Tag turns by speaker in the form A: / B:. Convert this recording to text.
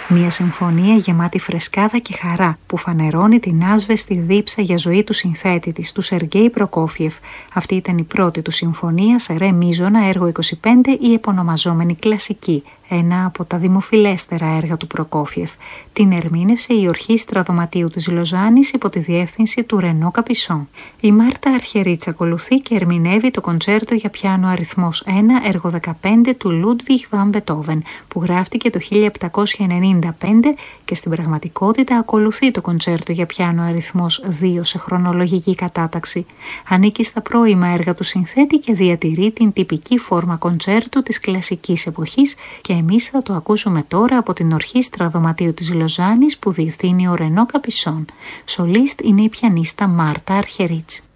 A: Μια συμφωνία γεμάτη φρεσκάδα και χαρά που φανερώνει την άσβεστη δίψα για ζωή του συνθέτη της, του Σεργέη Προκόφιεφ. Αυτή ήταν η πρώτη του συμφωνία σε ρε μείζωνα, έργο 25, η επωνομαζόμενη κλασική, ένα από τα δημοφιλέστερα έργα του Προκόφιεφ. Την ερμήνευσε η Ορχήστρα Δωματίου της Λοζάνης υπό τη διεύθυνση του Ρενό Καπισόν. Η Μάρτα Αρχερίτς ακολουθεί και ερμηνεύει το κοντσέρτο για πιάνο αριθμός 1, έργο 15 του Λούντβιχ Βαν Μπετόβεν, που γράφτηκε το 1795 και στην πραγματικότητα ακολουθεί το κοντσέρτο για πιάνο αριθμός 2 σε χρονολογική κατάταξη. Ανήκει στα πρώιμα έργα του συνθέτη και διατηρεί την τυπική φόρμα κοντσέρτου της κλασικής εποχής και εμείς θα το ακούσουμε τώρα από την Ορχήστρα Δωματίου της Λοζάνης που διευθύνει ο Ρενό Καπισόν. Σολίστ είναι η πιανίστα Μάρτα Αρχερίτς.